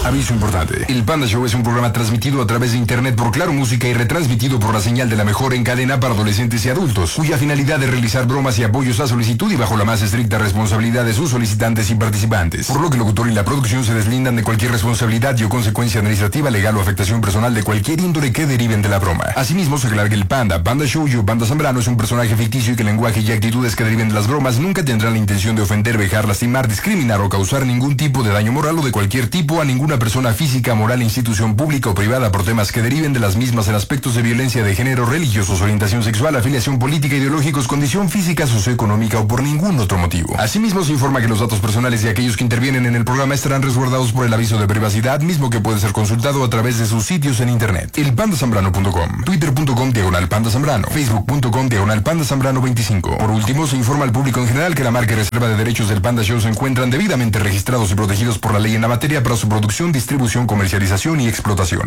Aviso importante. El Panda Show es un programa transmitido a través de internet por Claro Música y retransmitido por la señal de la mejor en cadena para adolescentes y adultos, cuya finalidad es realizar bromas y apoyos a solicitud y bajo la más estricta responsabilidad de sus solicitantes y participantes. Por lo que el locutor y la producción se deslindan de cualquier responsabilidad y o consecuencia administrativa, legal o afectación personal de cualquier índole que deriven de la broma. Asimismo, se aclara que el Panda Show o Panda Zambrano es un personaje ficticio y que el lenguaje y actitudes que deriven de las bromas nunca tendrán la intención de ofender, vejar, lastimar, discriminar o causar ningún tipo de daño moral o de cualquier tipo a ninguna persona física, moral, institución pública o privada por temas que deriven de las mismas en aspectos de violencia de género, religiosos, orientación sexual, afiliación política, ideológicos, condición física, socioeconómica o por ningún otro motivo. Asimismo, se informa que los datos personales de aquellos que intervienen en el programa estarán resguardados por el aviso de privacidad, mismo que puede ser consultado a través de sus sitios en internet. elpandasambrano.com, twitter.com/pandazambrano, facebook.com/pandazambrano25. Por último, se informa al público en general que la marca y reserva de derechos del Panda Show se encuentran debidamente registrados y protegidos por la ley en la materia para su producción, distribución, comercialización y explotación.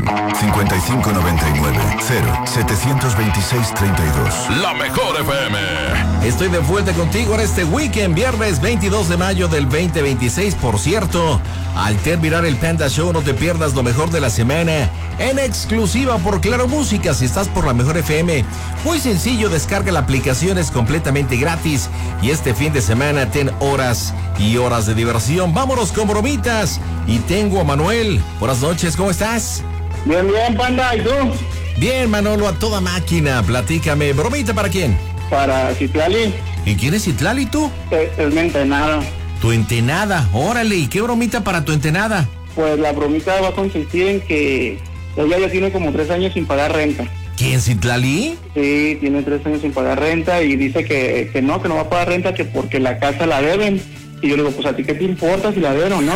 5599-0726-32. La mejor FM. Estoy de vuelta contigo en este weekend, viernes 22 de mayo del 2026. Por cierto, al terminar el Panda Show, no te pierdas lo mejor de la semana en exclusiva por Claro Música. Si estás por la mejor FM, muy sencillo, descarga la aplicación, es completamente gratis. Y este fin de semana ten horas y horas de diversión. Vámonos con bromitas. Y tengo a Manuel. Buenas noches, ¿cómo estás? Bien, Panda, ¿y tú? Bien, Manolo, a toda máquina. Platícame, ¿bromita para quién? Para Citlali. ¿Y quién es Citlali, tú? Es mi entenada. Tu entenada, órale, ¿y qué bromita para tu entenada? Pues la bromita va a consistir en que ella ya tiene como 3 años sin pagar renta. ¿Quién, Citlali? Sí, tiene 3 años sin pagar renta y dice que no va a pagar renta, que porque la casa la deben. Y yo le digo, pues a ti qué te importa si la deben o no.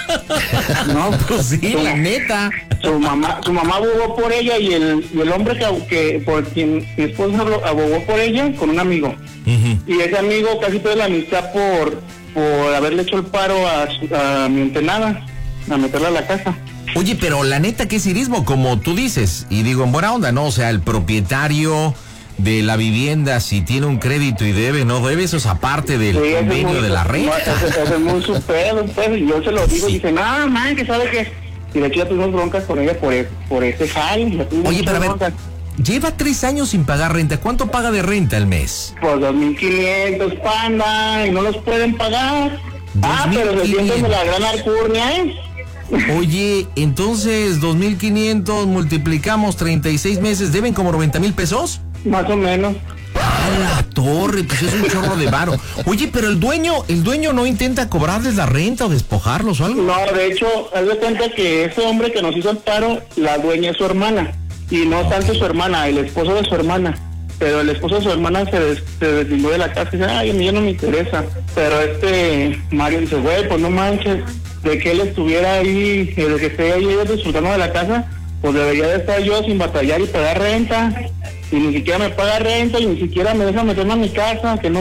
No, pues sí, la neta. Su mamá abogó por ella y el hombre que por quien mi esposa abogó por ella con un amigo. Y ese amigo casi toda la amistad por haberle hecho el paro a mi entenada, a meterla a la casa. Oye, pero la neta, ¿qué cirismo? Como tú dices, y digo en buena onda, ¿no? O sea, el propietario de la vivienda, si tiene un crédito y debe, no debe, eso es aparte del convenio de la renta. Eso es muy super, y yo se lo digo, y dice, no, man, que sabe que... Y de hecho ya tuvimos broncas con ella por ese jal. Oye, pero a ver, lleva 3 años sin pagar renta. ¿Cuánto paga de renta al mes? Pues 2,500, Panda, y no los pueden pagar. Pero se sienten de la gran alcurnia, ¿eh? Oye, entonces 2,500 multiplicamos 36 meses, ¿deben como 90,000 pesos? Más o menos. ¡A la torre! Pues es un chorro de varo. Oye, pero el dueño no intenta cobrarles la renta o despojarlos o algo. No, de hecho, haz de cuenta que ese hombre que nos hizo el paro, la dueña es su hermana. Y no tanto su hermana, el esposo de su hermana. Pero el esposo de su hermana se deslindó de la casa y dice, ay, a mí ya no me interesa. Pero Mario dice, güey, pues no manches, de que él estuviera ahí, de que esté ahí ellos disfrutando de la casa, pues debería de estar yo sin batallar y pagar renta. Y ni siquiera me paga renta y ni siquiera me deja meterme a mi casa, que no...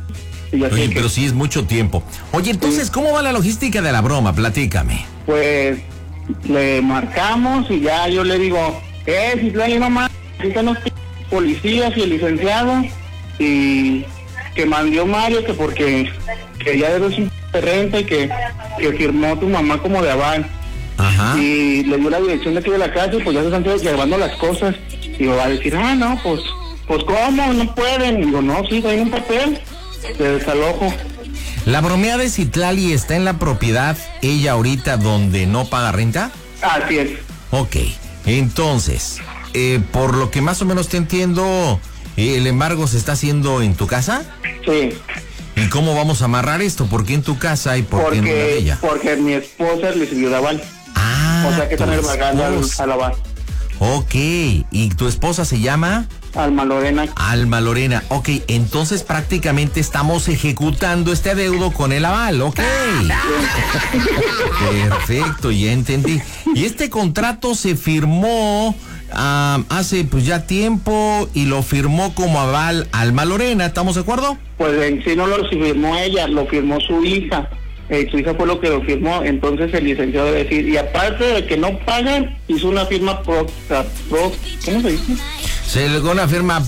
Oye, pero sí es mucho tiempo. Oye, entonces, ¿cómo va la logística de la broma? Platícame. Pues, le marcamos y ya yo le digo, Citlali, no más, aquí están los policías y el licenciado, y que mandó Mario que porque que ya debes un de renta y que firmó tu mamá como de aval. Ajá. Y le dio la dirección de aquí de la casa y pues ya se están llevando las cosas. Y va a decir, no, pues ¿cómo? No pueden. Y digo, no, sí, hay un papel de desalojo. ¿La bromea de Citlali está en la propiedad, ella ahorita, donde no paga renta? Así es. Ok, entonces, por lo que más o menos te entiendo, ¿el embargo se está haciendo en tu casa? Sí. ¿Y cómo vamos a amarrar esto? ¿Por qué en tu casa y por qué en la de ella? Porque mi esposa le sirvió de aval. O sea que están embargando al aval. Ok, ¿y tu esposa se llama? Alma Lorena. Alma Lorena, ok, entonces prácticamente estamos ejecutando este adeudo con el aval, ok. Perfecto, ya entendí. Y este contrato se firmó hace pues ya tiempo y lo firmó como aval Alma Lorena, ¿estamos de acuerdo? Pues en sí no lo firmó ella, lo firmó su hija. Su hija fue lo que lo firmó, entonces el licenciado debe decir, y aparte de que no pagan, hizo una firma ¿cómo se dice? Se le dio una firma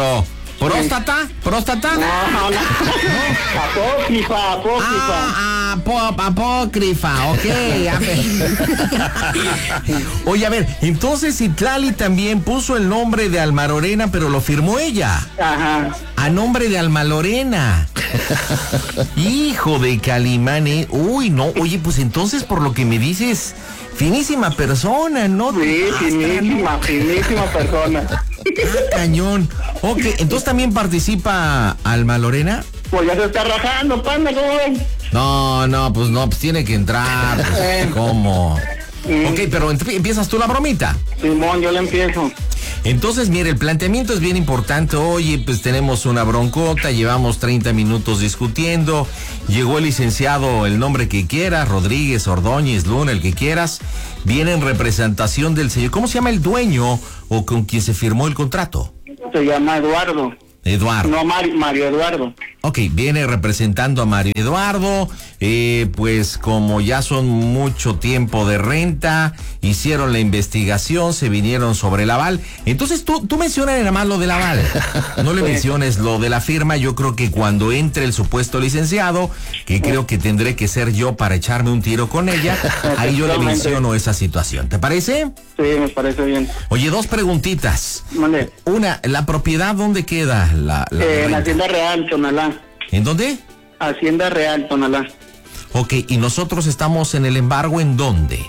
¿próstata? ¿Próstata? No. Apócrifa. apócrifa, ok. Oye, a ver, entonces Citlali también puso el nombre de Alma Lorena, pero lo firmó ella. Ajá. A nombre de Alma Lorena. Hijo de Calimán, Uy, no, oye, pues entonces por lo que me dices, finísima persona, ¿no? Sí, finísima persona. Cañón. Ok, entonces también participa Alma Lorena. Pues ya se está rajando, panda, ¿cómo ven? No, pues tiene que entrar. Pues, ¿cómo? Ok, pero empiezas tú la bromita. Simón, yo le empiezo. Entonces, mire, el planteamiento es bien importante. Oye, pues tenemos una broncota, llevamos 30 minutos discutiendo. Llegó el licenciado, el nombre que quieras, Rodríguez, Ordóñez, Luna, el que quieras. Viene en representación del señor. ¿Cómo se llama el dueño o con quien se firmó el contrato? Se llama Eduardo. No, Mario Eduardo. Ok, viene representando a Mario Eduardo, pues como ya son mucho tiempo de renta, hicieron la investigación, se vinieron sobre el aval. Entonces tú mencionas nada más lo del aval, no le menciones lo de la firma. Yo creo que cuando entre el supuesto licenciado, que creo que tendré que ser yo para echarme un tiro con ella, ahí yo le menciono esa situación. ¿Te parece? Sí, me parece bien. Oye, 2 preguntitas. Mande. Una, ¿la propiedad dónde queda? En Hacienda Real, Tonalá. ¿En dónde? Hacienda Real, Tonalá. Ok, ¿y nosotros estamos en el embargo en dónde?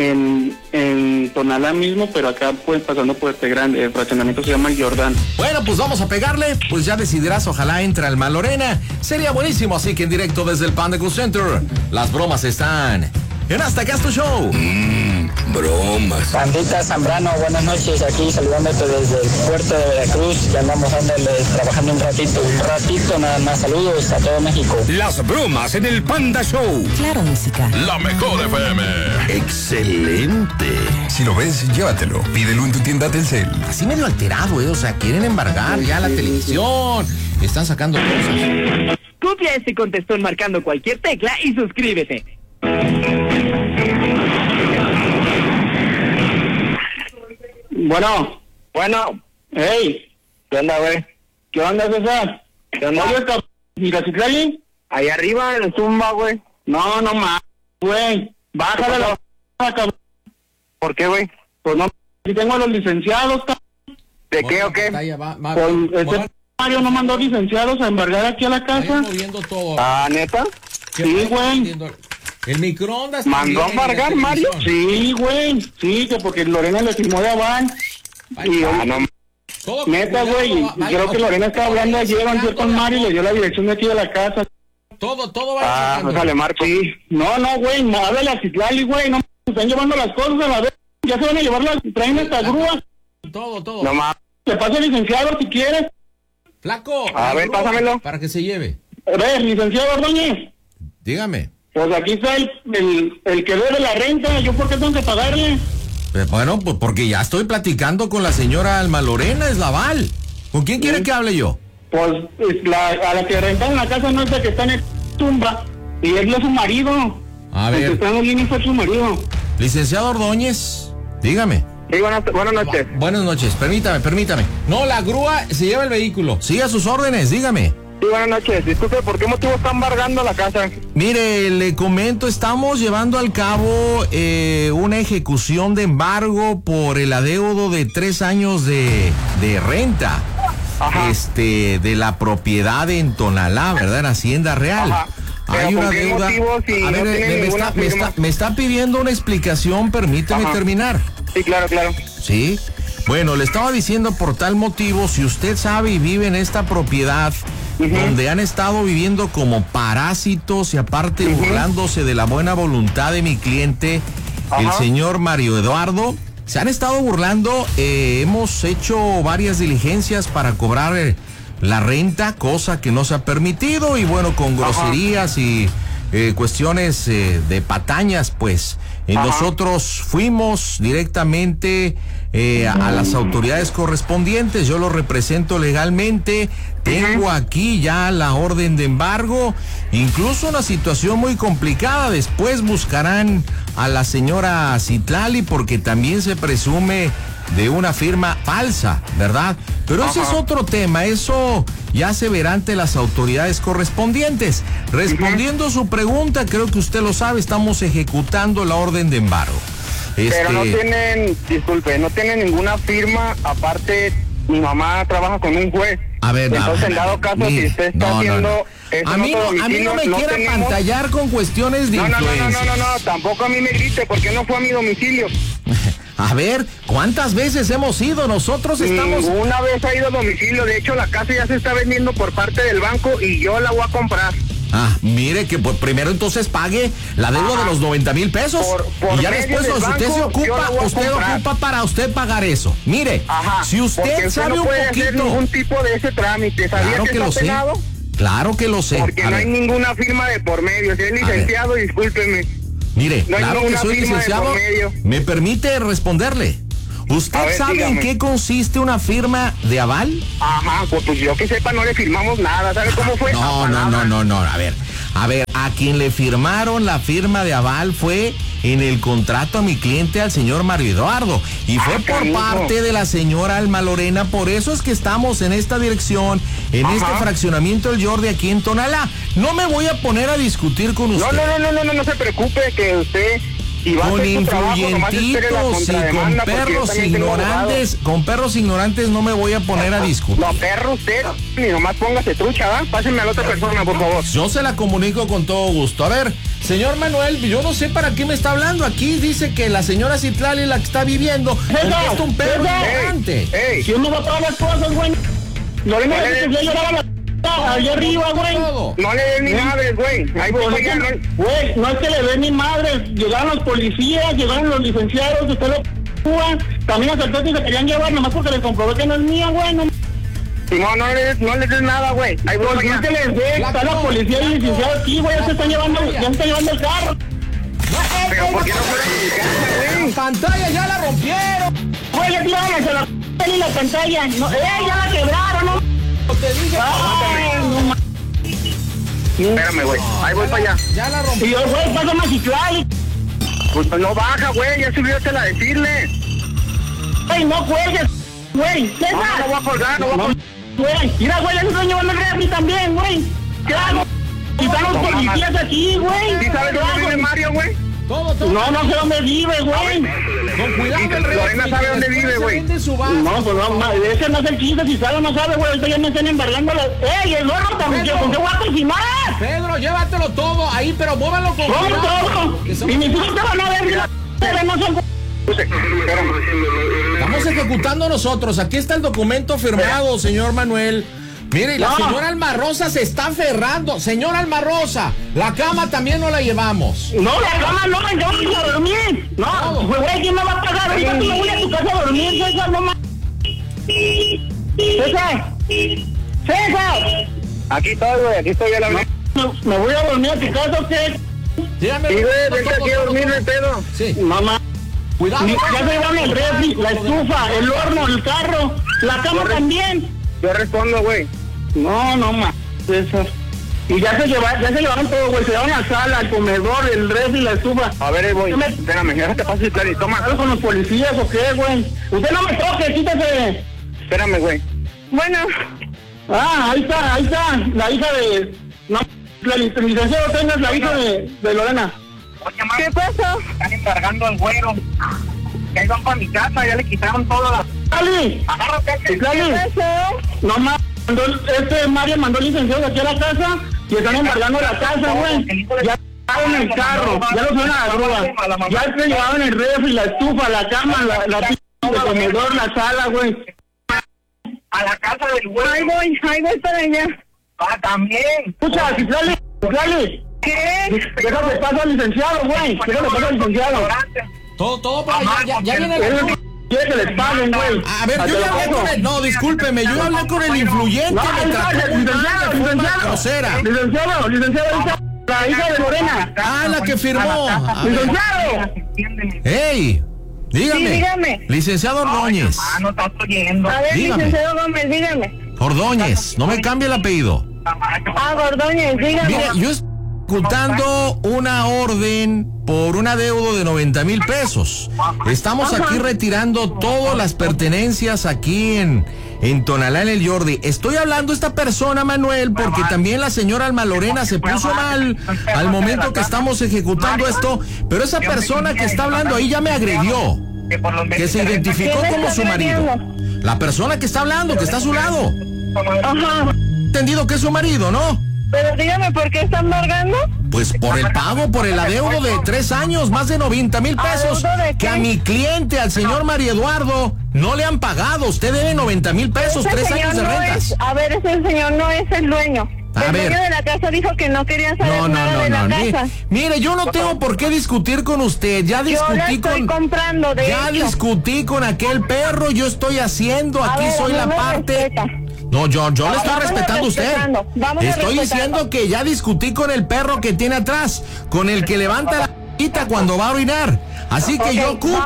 En Tonalá mismo, pero acá pues pasando por este grande fraccionamiento se llama el Jordán. Bueno, pues vamos a pegarle, pues ya decidirás, ojalá entre Alma Lorena. Sería buenísimo, así que en directo desde el Panda Cool Center, las bromas están en Hasta Acá Tu Show. Bromas. Pandita Zambrano, buenas noches, aquí saludándote desde el puerto de Veracruz, ya andamos trabajando un ratito nada más. Saludos a todo México. Las bromas en el Panda Show. Claro, música. La mejor FM. Excelente. Si lo ves, llévatelo. Pídelo en tu tienda Telcel. Así medio alterado, o sea, quieren embargar ya la televisión, están sacando cosas. Copia este contestón marcando cualquier tecla y suscríbete. Bueno, hey, ¿Qué onda, güey? ¿qué onda, César? ¿Qué onda? Oye, ¿mira Citlali? Ahí arriba en el Zumba, güey. No más, güey. Bájale la cabrón. ¿Por qué, güey? Pues no, aquí tengo a los licenciados, cabrón. ¿De qué o qué? Pues Mario no mandó licenciados a embargar aquí a la casa. Moviendo todo. Ah, ¿neta? Sí, güey. El microondas. ¿Mandó a embargar, Mario? Sí, güey. Sí, que porque Lorena le firmó de aval. Y no. neta, güey. Creo que Lorena estaba hablando ayer con Mario y le dio la dirección de aquí de la casa. Todo va Ah, no sale Marco. Sí. No, güey. No, háblale a Citlali, güey. No, están llevando las cosas a la vez. Ya se van a llevar traen esta grúa. Todo. No más. Te paso el licenciado si quieres. Flaco. A ver, pásamelo. Para que se lleve. A ver, licenciado Ordóñez. Dígame. Pues aquí está el que debe la renta. ¿Yo por qué tengo que pagarle? Bueno, pues porque ya estoy platicando con la señora Alma Lorena, es la Val. ¿Con quién quiere que hable yo? Pues a la que rentan la casa no es la que está en el tumba. Y él es su marido. A El que ver, está en el línea fue su marido. licenciado Ordóñez, dígame. Sí, buenas noches. Buenas noches, permítame. No, la grúa se lleva el vehículo. Siga sus órdenes, dígame. Sí, buenas noches. Disculpe, ¿por qué motivo está embargando la casa? Mire, le comento, estamos llevando al cabo una ejecución de embargo por el adeudo de 3 años de renta. Ajá. De la propiedad en Tonalá, ¿verdad? En Hacienda Real. Ajá. Hay ¿Pero una por qué deuda. motivo si A no ver, tiene ninguna firma? me está pidiendo una explicación, permíteme Ajá. terminar. Sí, claro. ¿Sí? Bueno, le estaba diciendo por tal motivo, si usted sabe y vive en esta propiedad, donde han estado viviendo como parásitos y aparte burlándose de la buena voluntad de mi cliente, el señor Mario Eduardo, se han estado burlando, hemos hecho varias diligencias para cobrar la renta, cosa que no se ha permitido, y bueno, con groserías y cuestiones de patañas, pues. Nosotros fuimos directamente a las autoridades correspondientes, yo lo represento legalmente, tengo aquí ya la orden de embargo, incluso una situación muy complicada. Después buscarán a la señora Citlali porque también se presume de una firma falsa, ¿verdad? Pero ese es otro tema, eso ya se verá ante las autoridades correspondientes. Respondiendo su pregunta, creo que usted lo sabe, estamos ejecutando la orden de embargo. Pero no tienen, disculpe, no tienen ninguna firma, aparte mi mamá trabaja con un juez. A ver, entonces en dado caso, si usted está haciendo... A mí no me quiera pantallar con cuestiones de influencia. No, tampoco a mí me grite, porque no fue a mi domicilio. A ver, ¿cuántas veces hemos ido? Nosotros estamos... Una vez ha ido a domicilio, de hecho la casa ya se está vendiendo por parte del banco y yo la voy a comprar. Mire que primero entonces pague la deuda de los 90,000 pesos y ya después si usted se ocupa, usted ocupa para usted pagar eso. Mire, si usted sabe no un puede poquito... hacer ningún tipo de ese trámite, ¿sabía claro que lo sé. Claro que lo sé. Porque no hay ninguna firma de por medio. Si es licenciado, discúlpeme. Mire, no claro que soy licenciado. ¿Me permite responderle? ¿Usted sabe en qué consiste una firma de aval? Pues yo que sepa no le firmamos nada. ¿Sabe cómo fue? No. A ver, a quien le firmaron la firma de aval fue en el contrato a mi cliente, al señor Mario Eduardo, y fue por parte de la señora Alma Lorena. Por eso es que estamos en esta dirección, en este fraccionamiento del Jordi aquí en Tonalá. No me voy a poner a discutir con usted. No se preocupe que usted... Con influyentitos y con perros ignorantes no me voy a poner a discutir. No, perro usted, ni nomás póngase trucha, ¿va? Pásenme a la otra persona, por favor. Yo se la comunico con todo gusto. A ver, señor Manuel, yo no sé para qué me está hablando. Aquí dice que la señora Citlali la que está viviendo es un perro ignorante. ¿Quién no va a pagar las cosas, güey? No le allá arriba, güey. No le den ni madres, güey. Ahí voy allá, güey. No es que le den ni madres. Llegaron los policías, llegaron los licenciados, usted lo también los asaltantes se querían llevar, nomás porque les comprobé que no es mía, güey. No les des nada, güey. Ahí voy allá. Que les dé, está la policía y el licenciado aquí, güey. Ya se están llevando el carro. Pero ¿por qué no fueron a mi casa, güey? La pantalla ya la rompieron. Güey, ya tiraron la pantalla. No, ya la quebraron, ¿no? Te dije, espérame, güey. Ahí voy para allá. Ya la rompí. Y yo, güey, pásame a Citlali. Pues no baja, güey. Ya subió a decirle. Güey, no cuelgues, güey. No voy a colgar, güey. Mira, güey, ya se están llevando el refri también, güey. ¿Qué hago? Y están los policías aquí, güey. ¿Sí sabes dónde vive Mario, güey? Todo. No sé dónde vive, güey. Con cuidado el refri. Lorena sabe dónde vive, güey. No, pues no, ese no es el chiste. Si sabe o no sabe, güey. Ahorita ya me están embargando las... ¡Ey, el gorro también! ¿Con qué voy a aproximar? Pedro, llévatelo todo ahí, pero muévalo con cuidado. Y mis hijos te van a ver, pero no son... Estamos ejecutando nosotros. Aquí está el documento firmado, señor Manuel. Mire, la señora Alma Rosa se está aferrando. Señora Alma Rosa, la cama también no la llevamos. No, la cama no, yo voy a dormir. No, güey, ¿quién me va a pagar? Ahorita me voy a tu casa a dormir, César, no más. César. Aquí estoy, güey, aquí estoy a la... ¿Me voy a dormir a tu casa o qué? Dígame. Sí, güey, vente aquí a dormir, el pedo. Sí. Mamá. Cuidado. Ya se llevaron el refri, la estufa, el horno, el carro, la cama también. Yo respondo, güey. No, más. Eso. Y ya se llevaron todo, güey. Se llevaron la sala, el comedor, el refri, la estufa. A ver, güey. Espérame, ya te paso y toma. ¿Algo con los policías o qué, güey? Usted no me toque, quítese. Espérame, güey. Bueno. Ahí está. La hija de... No, la licenciada Tenga es la hija de Lorena. Oye, ¿qué pasó? Están embargando al güero. Ya iban para mi casa, ya le quitaron todo la... ¡Cali! ¡Agárrate! ¡Cali! No más. Mario mandó el licenciado aquí a la casa y están embargando la casa, güey. Ya llevaron el carro, ya lo subieron a la grúa. Ya se llevaron el refri, la estufa, la cama, el comedor, la sala, güey. A la casa del güey. Ahí voy para allá. También. Escucha, Citlali. ¿Qué? Déjame pasar al licenciado, güey. Déjame pasar al licenciado. Todo para allá, ya viene el... Quiere que les paguen, güey. A ver, yo ya hablé con el... No, discúlpeme, yo ya hablé con el influyente. No, licenciado, la hija de Lorena. La que firmó. Licenciado. ¡Ey! Dígame. Sí, dígame. Licenciado Ordóñez. No estás oyendo. A ver, dígame. Licenciado Gómez, dígame. Ordóñez, no me cambie el apellido. Ordóñez, dígame. Mire, yo estoy ejecutando una orden por un adeudo de 90,000 pesos. Estamos aquí retirando todas las pertenencias aquí en Tonalá, en el Jordi. Estoy hablando a esta persona, Manuel, porque también la señora Alma Lorena se puso mal al momento que estamos ejecutando esto, pero esa persona que está hablando ahí ya me agredió, que se identificó como su marido. La persona que está hablando, que está a su lado. Ajá. Entendido que es su marido, ¿no? Pero dígame, ¿por qué están largando? Pues por el pago, por el adeudo de 3 años, más de 90,000 pesos, que a mi cliente, al señor Mario Eduardo, no le han pagado. Usted debe 90,000 pesos, 3 años de rentas. A ver, ese señor no es el dueño. El dueño de la casa dijo que no quería saber nada de la casa. Mire, yo no tengo por qué discutir con usted. Ya discutí discutí con aquel perro. Yo estoy haciendo, aquí soy la parte. No, yo le estoy respetando a usted. Estoy diciendo que ya discutí con el perro que tiene atrás, con el que levanta la p*** cuando va a orinar. Así que yo ocupo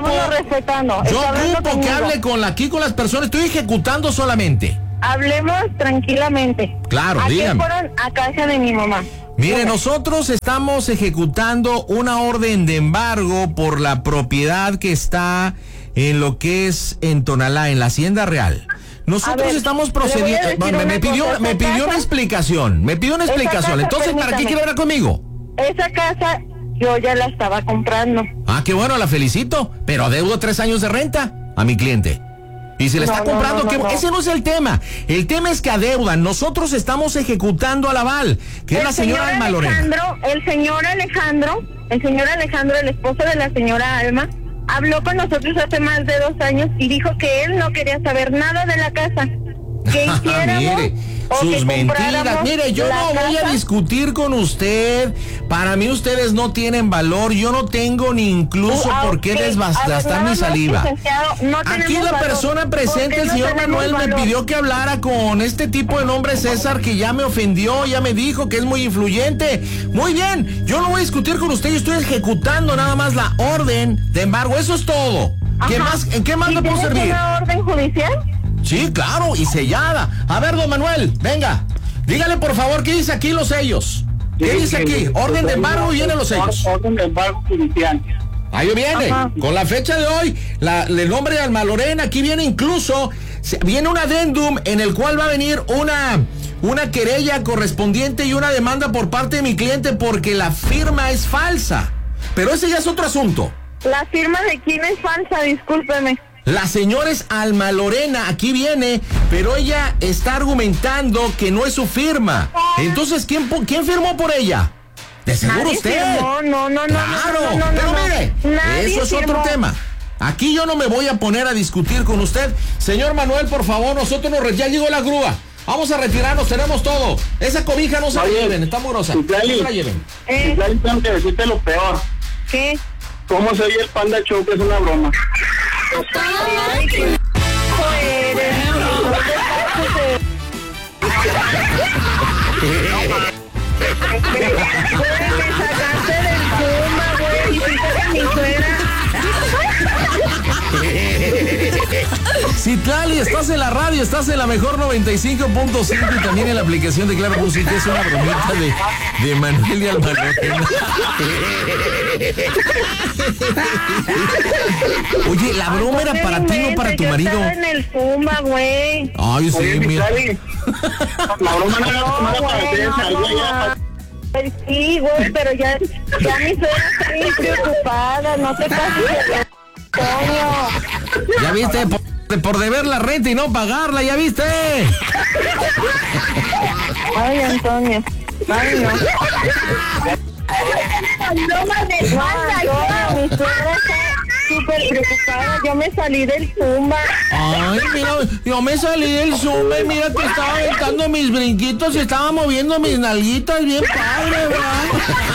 que hable aquí con las personas. Estoy ejecutando solamente. Hablemos tranquilamente. Claro, aquí dígame. Fueron a casa de mi mamá. Mire, nosotros estamos ejecutando una orden de embargo por la propiedad que está en lo que es en Tonalá, en la Hacienda Real. Nosotros estamos procediendo. Me pidió una explicación. Entonces, ¿para qué quiere hablar conmigo? Esa casa yo ya la estaba comprando. Ah, qué bueno, la felicito. Pero adeudo 3 años de renta a mi cliente. Y se le está comprando, ese no es el tema. El tema es que adeudan. Nosotros estamos ejecutando al aval, que es la señora Alma Lorena. El señor Alejandro, el esposo de la señora Alma, habló con nosotros hace más de 2 años y dijo que él no quería saber nada de la casa. Que hiciéramos mire, sus mentiras. Mire, yo no voy a discutir con usted. Para mí ustedes no tienen valor. Yo no tengo ni incluso por qué desgastar mi saliva. Aquí la persona presente, el señor Manuel, me pidió que hablara con este tipo de nombre César, que ya me ofendió, ya me dijo que es muy influyente. Muy bien, yo no voy a discutir con usted. Yo estoy ejecutando nada más la orden de embargo. Eso es todo. ¿En qué más le puedo servir? ¿Una orden judicial? Sí, claro, y sellada. A ver, don Manuel, venga. Dígale, por favor, ¿qué dice aquí los sellos? ¿Qué dice aquí? Orden de embargo y vienen los sellos. Orden de embargo judicial. Ahí viene, con la fecha de hoy, el nombre de Alma Lorena, aquí viene incluso, viene un adendum en el cual va a venir una querella correspondiente y una demanda por parte de mi cliente porque la firma es falsa. Pero ese ya es otro asunto. ¿La firma de quién es falsa? Discúlpeme. La señora es Alma Lorena, aquí viene, pero ella está argumentando que no es su firma. Entonces, ¿quién firmó por ella? De seguro usted. No. Claro, pero mire, eso es otro tema. Aquí yo no me voy a poner a discutir con usted. Señor Manuel, por favor, ya llegó la grúa. Vamos a retirarnos, tenemos todo. Esa cobija no se la lleven, está mugrosa. No se la lleven. Tengo que decirte lo peor. ¿Qué? ¿Cómo se oye el Panda Show? Que es una broma. Ay, qué me sacaste del Zumba, güey. Hiciste que mi suegra. Citlali, estás en la radio, estás en la mejor 95.5 y también en la aplicación de Claro Música. Es una bromita de Manuel y Alma Lorena. Oye, la broma era para ti, no para tu marido. Yo estaba en el Zumba, güey. Ay, sí, mira. La broma no era para ti. Sí, güey, pero ya mi suegra está bien preocupada. No te pases. Ya viste, por deber la renta y no pagarla, ya viste. Ay, Antonio. Ay, no. Mi suegra está súper preocupada. Yo me salí del Zumba. Ay, mira, yo me salí del Zumba y mira que estaba aventando mis brinquitos y estaba moviendo mis nalguitas bien padre, ¿verdad?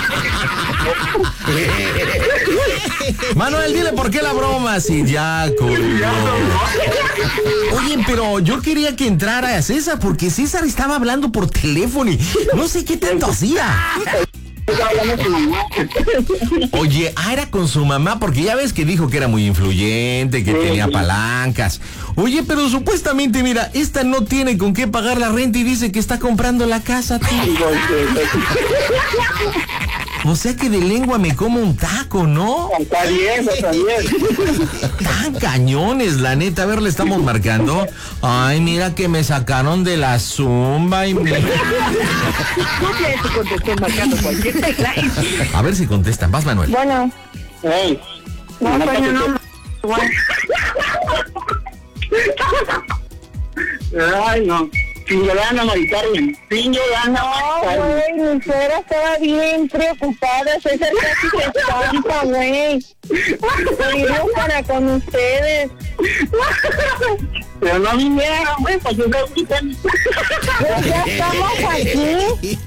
Manuel, dile por qué la broma, si ya colgó. Oye, pero yo quería que entrara a César, porque César estaba hablando por teléfono y no sé qué tanto hacía. Oye, era con su mamá, porque ya ves que dijo que era muy influyente, que tenía palancas. Oye, pero supuestamente, mira, esta no tiene con qué pagar la renta y dice que está comprando la casa, tío. O sea que de lengua me como un taco, ¿no? Está bien. Tan cañones, la neta. A ver, le estamos marcando. Ay, mira que me sacaron de la zumba y me... No tienes que contestar marcando cualquier tecla. A ver si contestan. Vas, Manuel. Bueno, Ey, no, coño, no. Ay, no. Sin Yolanda, Mari Carmen. Sin Yolanda, No, Mari Carmen. güey, mi suegra estaba bien preocupada. César casi se estampa, güey. Venimos para con ustedes. Pero no vinieron, güey, para que ustedes... Pues ya estamos aquí.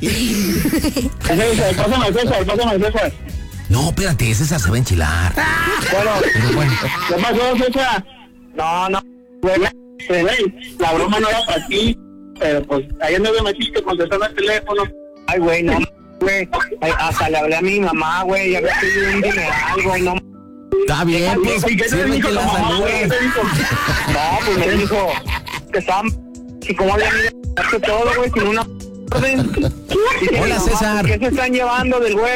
Pásame, César. No, espérate, César se va a enchilar. Bueno, Pero bueno. ¿qué pasó, César? No, güey, la broma no era para ti, pero pues ayer no me metiste contestando el teléfono. Ay, güey, no, güey. Hasta le hablé a mi mamá, güey. Ya me pidió un dineral, güey, no. Está bien, pues, ¿Y qué te dijo sírvete tu la mamá, salud. güey? ¿Qué te dijo? No, pues me dijo que estaban... Y como habían ido todo, güey, sin una orden. Dice, Hola, mamá, César. ¿qué se están llevando del güey?